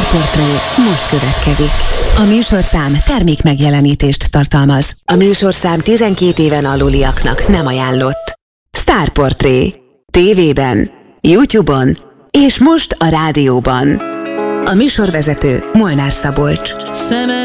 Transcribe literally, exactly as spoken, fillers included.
Sztárportré most következik. A műsorszám termék megjelenítést tartalmaz. A műsorszám tizenkét éven aluliaknak nem ajánlott. Sztárportré. Tévében, YouTube-on és most a rádióban. A műsorvezető Molnár Szabolcs.